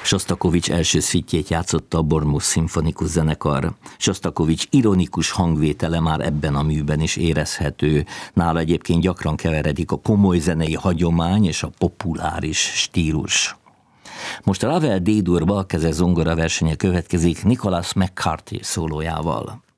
Sostakovics első szvitjét játszotta a Bournemouth szimfonikus zenekar. Sostakovics ironikus hangvétele már ebben a műben is érezhető. Nála egyébként gyakran keveredik a komoly zenei hagyomány és a populáris stílus. Most a Ravel D-dur balkeze zongora versenye következik Nicholas McCarthy szólójával.